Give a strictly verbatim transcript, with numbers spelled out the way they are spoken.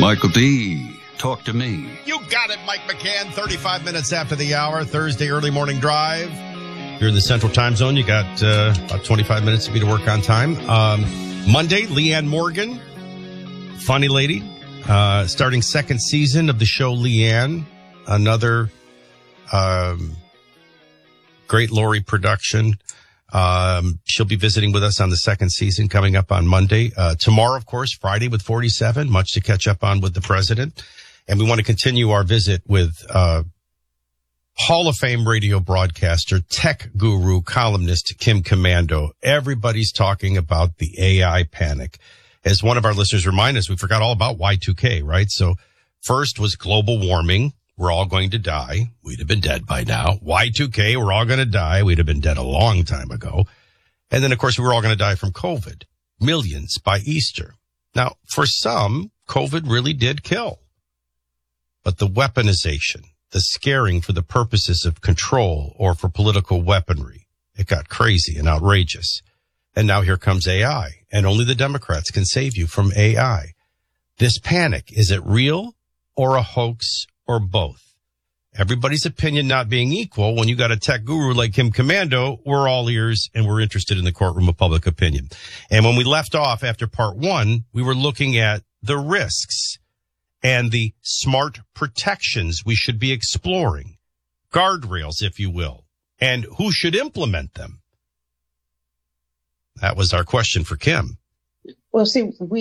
Michael D., talk to me. You got it, Mike McCann. thirty-five minutes after the hour, Thursday early morning drive. You're in the Central Time Zone. You got uh, about twenty-five minutes to be to work on time. Um, Monday, Leanne Morgan, funny lady, uh, starting second season of the show Leanne, another um, great Lori production. Um, she'll be visiting with us on the second season coming up on Monday. Uh, tomorrow, of course, Friday with forty-seven, much to catch up on with the president. And we want to continue our visit with, uh, Hall of Fame radio broadcaster, tech guru, columnist, Kim Komando. Everybody's talking about the A I panic. As one of our listeners reminded us, we forgot all about Y two K, right? So first was global warming. We're all going to die. We'd have been dead by now. Y two K, we're all going to die. We'd have been dead a long time ago. And then, of course, we were all going to die from COVID. Millions by Easter. Now, for some, COVID really did kill. But the weaponization, the scaring for the purposes of control or for political weaponry, it got crazy and outrageous. And now here comes A I. And only the Democrats can save you from A I. This panic, is it real or a hoax? Or both? Everybody's opinion not being equal, when you got a tech guru like Kim Komando, we're all ears and we're interested in the courtroom of public opinion. And when we left off after part one, we were looking at the risks and the smart protections we should be exploring, guardrails, if you will, and who should implement them. That was our question for Kim. Well, see, we